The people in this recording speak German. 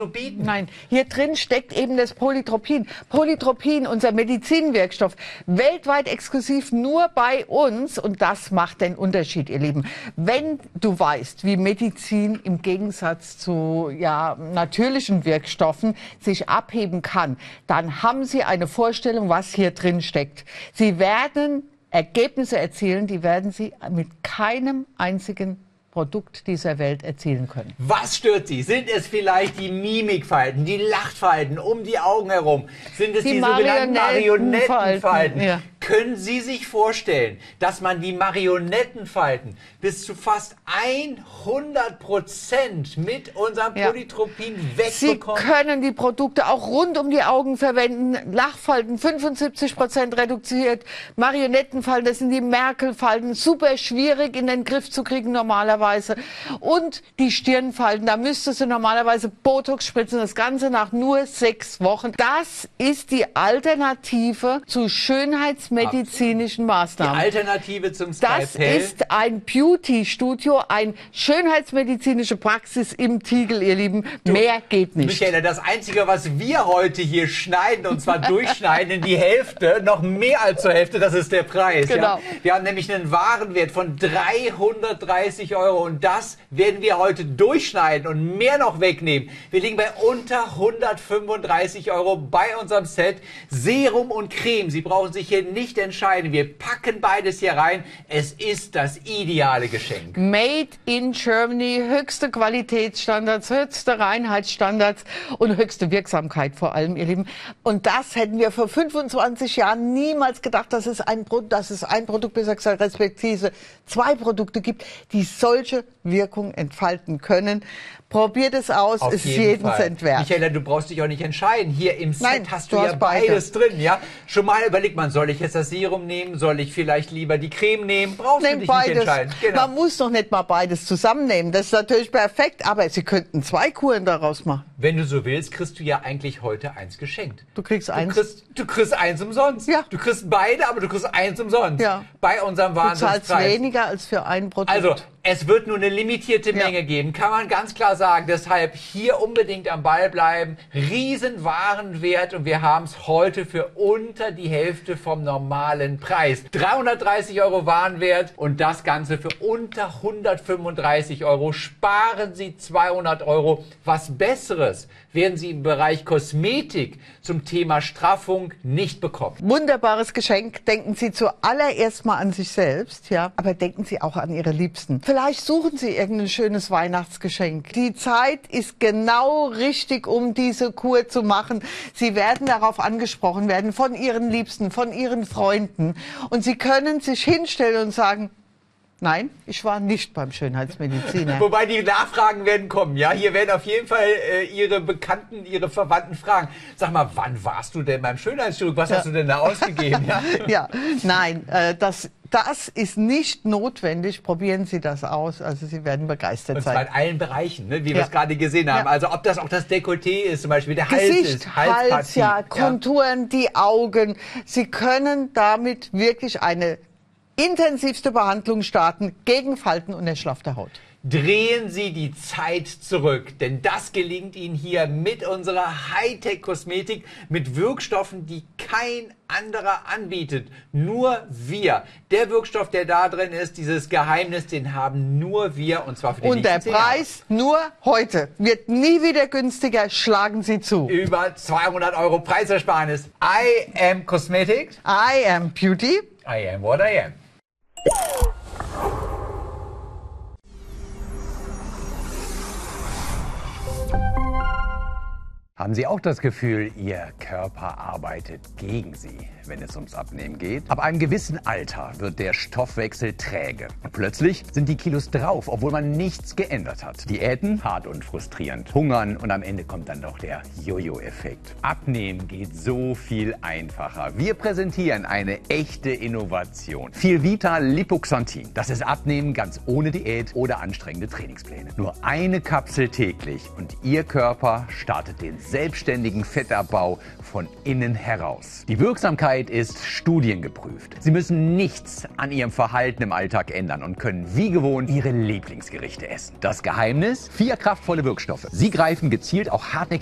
bieten? Nein, hier drin steckt eben das Polytropin. Polytropin, unser Medizinwirkstoff, weltweit exklusiv nur bei uns. Und das macht den Unterschied, ihr Lieben. Wenn du weißt, wie Medizin im Gegensatz zu natürlichen Wirkstoffen sich abheben kann, dann haben Sie eine Vorstellung, was hier drin steckt. Sie werden Ergebnisse erzielen, die werden Sie mit keinem einzigen Produkt dieser Welt erzielen können. Was stört Sie? Sind es vielleicht die Mimikfalten, die Lachfalten um die Augen herum? Sind es die sogenannten Marionettenfalten? Ja. Können Sie sich vorstellen, dass man die Marionettenfalten bis zu fast 100% mit unserem Polytropin wegbekommt? Sie können die Produkte auch rund um die Augen verwenden. Lachfalten 75% reduziert. Marionettenfalten, das sind die Merkelfalten, super schwierig in den Griff zu kriegen normalerweise. Und die Stirnfalten, da müsstest du normalerweise Botox spritzen, das Ganze nach nur 6 Wochen. Das ist die Alternative zu schönheitsmedizinischen Maßnahmen. Die Alternative zum Skalpell? Das ist ein Beauty-Studio, eine schönheitsmedizinische Praxis im Tiegel, ihr Lieben. Mehr geht nicht. Michaela, das Einzige, was wir heute hier schneiden, und zwar durchschneiden in die Hälfte, noch mehr als zur Hälfte, das ist der Preis. Genau. Ja? Wir haben nämlich einen Warenwert von 330 € und das werden wir heute durchschneiden und mehr noch wegnehmen. Wir liegen bei unter 135 € bei unserem Set. Serum und Creme, Sie brauchen sich hier nicht entscheiden. Wir packen beides hier rein. Es ist das ideale Geschenk. Made in Germany, höchste Qualitätsstandards, höchste Reinheitsstandards und höchste Wirksamkeit vor allem, ihr Lieben. Und das hätten wir vor 25 Jahren niemals gedacht, dass es ein Produkt, besser gesagt, respektive 2 Produkte gibt, die solche Wirkung entfalten können. Probiert es aus, es ist jeden Cent wert. Michaela, du brauchst dich auch nicht entscheiden. Hier im Set hast du ja beide. beides drin, ja? Schon mal überlegt man, soll ich jetzt das Serum nehmen? Soll ich vielleicht lieber die Creme nehmen? Brauchst du dich nicht entscheiden. Genau. Man muss doch nicht mal beides zusammennehmen. Das ist natürlich perfekt, aber Sie könnten 2 Kuren daraus machen. Wenn du so willst, kriegst du ja eigentlich heute eins geschenkt. Du kriegst eins. Du kriegst eins umsonst. Ja. Du kriegst beide, aber du kriegst eins umsonst. Ja. Bei unserem Wahnsinnspreis. Du zahlst weniger als für ein Produkt. Also, es wird nur eine limitierte Menge geben, kann man ganz klar sagen. Deshalb hier unbedingt am Ball bleiben. Riesen Warenwert und wir haben es heute für unter die Hälfte vom normalen Preis. 330 € Warenwert und das Ganze für unter 135 €. Sparen Sie 200 €. Was Besseres werden Sie im Bereich Kosmetik zum Thema Straffung nicht bekommen. Wunderbares Geschenk. Denken Sie zuallererst mal an sich selbst, ja, aber denken Sie auch an Ihre Liebsten. Vielleicht suchen Sie irgendein schönes Weihnachtsgeschenk. Die Zeit ist genau richtig, um diese Kur zu machen. Sie werden darauf angesprochen werden von Ihren Liebsten, von Ihren Freunden. Und Sie können sich hinstellen und sagen, nein, ich war nicht beim Schönheitsmediziner. Wobei die Nachfragen werden kommen, ja? Hier werden auf jeden Fall Ihre Bekannten, Ihre Verwandten fragen. Sag mal, wann warst du denn beim Schönheitschirurg? Was hast du denn da ausgegeben? Ja, ja, nein, das ist nicht notwendig. Probieren Sie das aus. Also Sie werden begeistert sein. Und zwar in allen Bereichen, ne, wie wir es gerade gesehen haben. Also ob das auch das Dekolleté ist, zum Beispiel der Hals ist, Hals, ja, Konturen, die Augen. Sie können damit wirklich eine intensivste Behandlung starten gegen Falten und erschlaffte Haut. Drehen Sie die Zeit zurück, denn das gelingt Ihnen hier mit unserer Hightech-Kosmetik, mit Wirkstoffen, die kein anderer anbietet. Nur wir. Der Wirkstoff, der da drin ist, dieses Geheimnis, den haben nur wir und zwar für die nächsten 10 Jahre. Und der Preis nur heute. Wird nie wieder günstiger. Schlagen Sie zu. Über 200 € Preisersparnis. I am Cosmetic. I am Beauty. I am what I am. Haben Sie auch das Gefühl, Ihr Körper arbeitet gegen Sie, wenn es ums Abnehmen geht? Ab einem gewissen Alter wird der Stoffwechsel träge. Und plötzlich sind die Kilos drauf, obwohl man nichts geändert hat. Diäten, hart und frustrierend. Hungern und am Ende kommt dann noch der Jojo-Effekt. Abnehmen geht so viel einfacher. Wir präsentieren eine echte Innovation. Filvita Lipoxantin. Das ist Abnehmen ganz ohne Diät oder anstrengende Trainingspläne. Nur eine Kapsel täglich und Ihr Körper startet den selbstständigen Fettabbau von innen heraus. Die Wirksamkeit ist studiengeprüft. Sie müssen nichts an Ihrem Verhalten im Alltag ändern und können wie gewohnt Ihre Lieblingsgerichte essen. Das Geheimnis? 4 kraftvolle Wirkstoffe. Sie greifen gezielt auch hartnäckig